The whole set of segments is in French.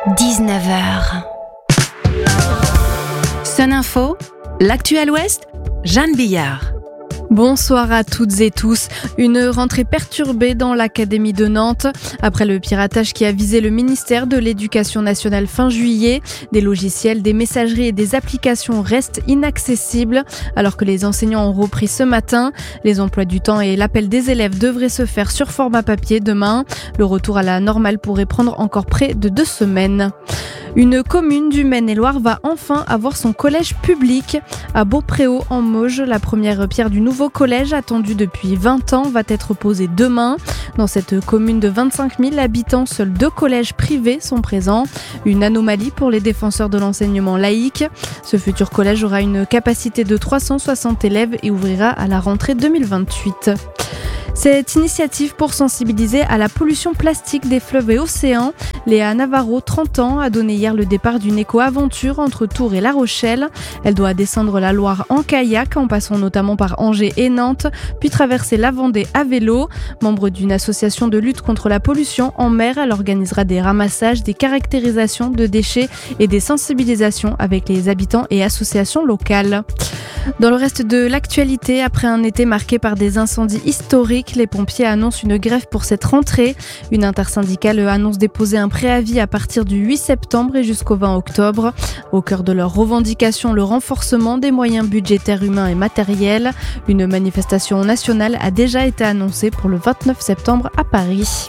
19h. Sun Info, l'actuel Ouest, Jeanne Billard. Bonsoir à toutes et tous. Une rentrée perturbée dans l'Académie de Nantes. Après le piratage qui a visé le ministère de l'Éducation nationale fin juillet, des logiciels, des messageries et des applications restent inaccessibles. Alors que les enseignants ont repris ce matin, les emplois du temps et l'appel des élèves devraient se faire sur format papier demain. Le retour à la normale pourrait prendre encore près de 2 semaines. Une commune du Maine-et-Loire va enfin avoir son collège public. À Beaupréau, en Mauges, la première pierre du nouveau collège, attendue depuis 20 ans, va être posée demain. Dans cette commune de 25 000 habitants, seuls 2 collèges privés sont présents. Une anomalie pour les défenseurs de l'enseignement laïque. Ce futur collège aura une capacité de 360 élèves et ouvrira à la rentrée 2028. Cette initiative pour sensibiliser à la pollution plastique des fleuves et océans, Léa Navarro, 30 ans, a donné hier le départ d'une éco-aventure entre Tours et La Rochelle. Elle doit descendre la Loire en kayak, en passant notamment par Angers et Nantes, puis traverser la Vendée à vélo. Membre d'une association de lutte contre la pollution en mer, elle organisera des ramassages, des caractérisations de déchets et des sensibilisations avec les habitants et associations locales. Dans le reste de l'actualité, après un été marqué par des incendies historiques, les pompiers annoncent une grève pour cette rentrée. Une intersyndicale annonce déposer un préavis à partir du 8 septembre et jusqu'au 20 octobre. Au cœur de leurs revendications, le renforcement des moyens budgétaires, humains et matériels. Une manifestation nationale a déjà été annoncée pour le 29 septembre à Paris.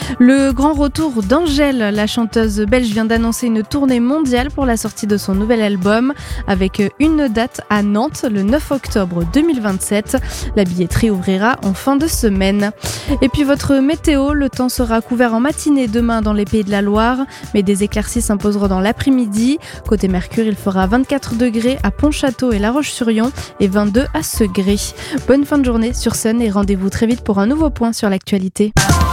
Le grand retour d'Angèle, la chanteuse belge vient d'annoncer une tournée mondiale pour la sortie de son nouvel album, avec une date à Nantes le 9 octobre 2027. La billetterie ouvrira en fin de semaine. Et puis votre météo, le temps sera couvert en matinée demain dans les Pays de la Loire, mais des éclaircies s'imposeront dans l'après-midi. Côté Mercure, il fera 24 degrés à Pontchâteau et La Roche-sur-Yon et 22 à Segré. Bonne fin de journée sur Sun et rendez-vous très vite pour un nouveau point sur l'actualité.